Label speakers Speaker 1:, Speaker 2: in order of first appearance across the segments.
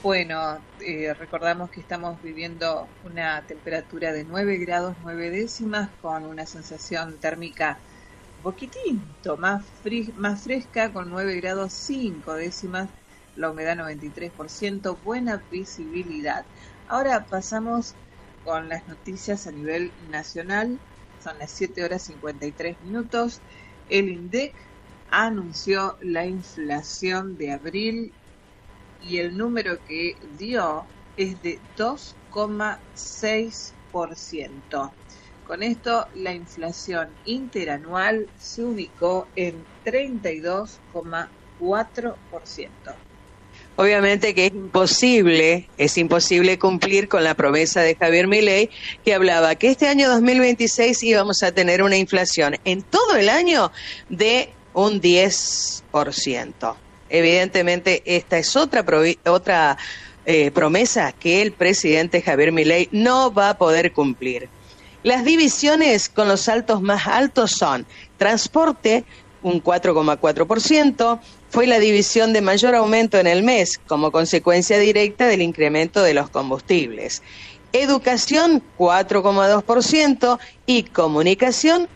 Speaker 1: Bueno, recordamos que estamos viviendo una temperatura de 9 grados 9 décimas con una sensación térmica un poquitito más fresca con 9 grados 5 décimas, la humedad 93%, buena visibilidad. Ahora pasamos con las noticias a nivel nacional, son las 7 horas 53 minutos. El INDEC anunció la inflación de abril y el número que dio es de 2,6%. Con esto, la inflación interanual se ubicó en 32,4%.
Speaker 2: Obviamente que es imposible cumplir con la promesa de Javier Milei, que hablaba que este año 2026 íbamos a tener una inflación en todo el año de un 10%. Evidentemente, esta es otra promesa que el presidente Javier Milei no va a poder cumplir. Las divisiones con los saltos más altos son transporte, un 4,4%, fue la división de mayor aumento en el mes, como consecuencia directa del incremento de los combustibles. Educación, 4,2%, y comunicación,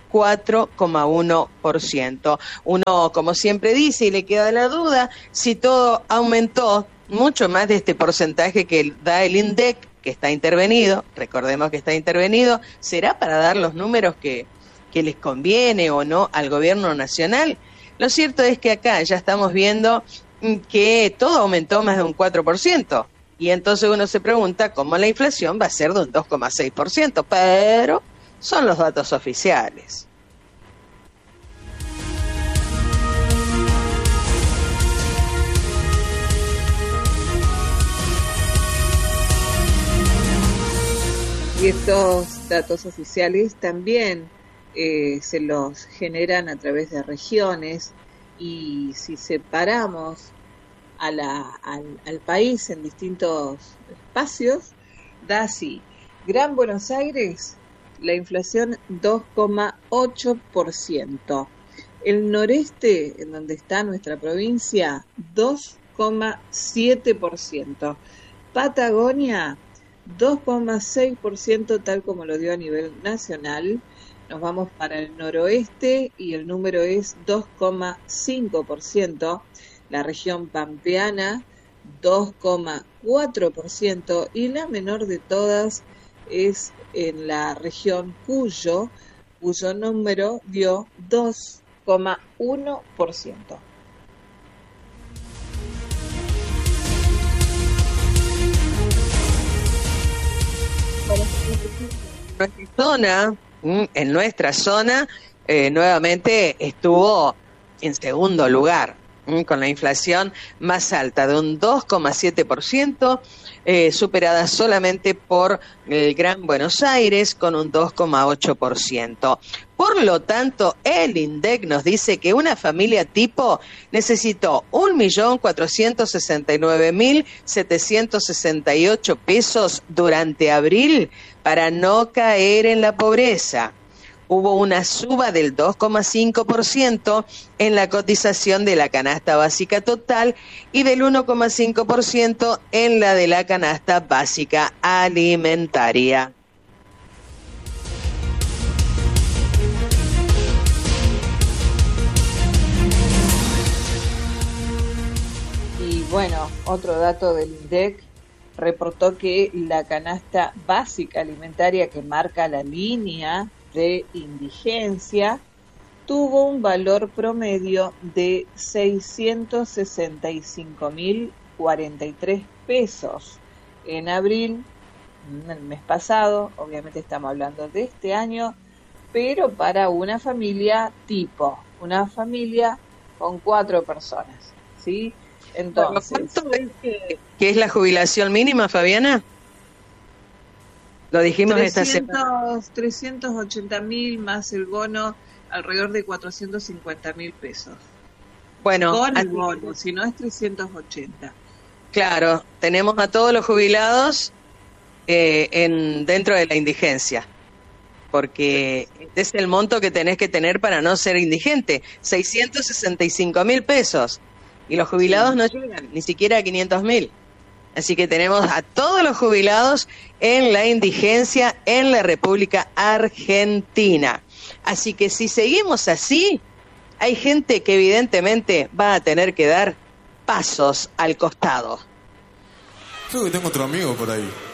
Speaker 2: 4,1%. Uno, como siempre dice, y le queda la duda, si todo aumentó mucho más de este porcentaje que da el INDEC, que está intervenido, recordemos que está intervenido, ¿será para dar los números que les conviene o no al gobierno nacional? Lo cierto es que acá ya estamos viendo que todo aumentó más de un 4%, y entonces uno se pregunta cómo la inflación va a ser de un 2,6%, pero son los datos oficiales.
Speaker 1: Y estos datos oficiales también se los generan a través de regiones, y si separamos al país en distintos espacios, da así: Gran Buenos Aires, la inflación 2,8%. El noreste, en donde está nuestra provincia, 2,7%. Patagonia, 2,6%, tal como lo dio a nivel nacional. Nos vamos para el noroeste y el número es 2,5%. La región pampeana, 2,4%. Y la menor de todas es en la región Cuyo, cuyo número dio 2,1%.
Speaker 2: En nuestra zona, nuevamente estuvo en segundo lugar, con la inflación más alta de un 2,7%, superada solamente por el Gran Buenos Aires con un 2,8%. Por lo tanto, el INDEC nos dice que una familia tipo necesitó 1.469.768 pesos durante abril para no caer en la pobreza. Hubo una suba del 2,5% en la cotización de la canasta básica total y del 1,5% en la de la canasta básica alimentaria.
Speaker 1: Y bueno, otro dato del INDEC reportó que la canasta básica alimentaria, que marca la línea de indigencia, tuvo un valor promedio de 665.043 pesos en abril, el mes pasado. Obviamente estamos hablando de este año, pero para una familia tipo, una familia con 4 personas, ¿sí? Entonces,
Speaker 2: ¿cuánto es que es la jubilación mínima, Fabiana? Lo dijimos esta semana.
Speaker 1: 380.000 más el bono, alrededor de 450.000 pesos.
Speaker 2: Bueno,
Speaker 1: con el bono, si no es 380.
Speaker 2: Claro, tenemos a todos los jubilados dentro de la indigencia, porque este es el monto que tenés que tener para no ser indigente, 665.000 pesos, y los jubilados no llegan ni siquiera a 500.000. Así que tenemos a todos los jubilados en la indigencia en la República Argentina. Así que si seguimos así, hay gente que evidentemente va a tener que dar pasos al costado.
Speaker 3: Creo que tengo otro amigo por ahí.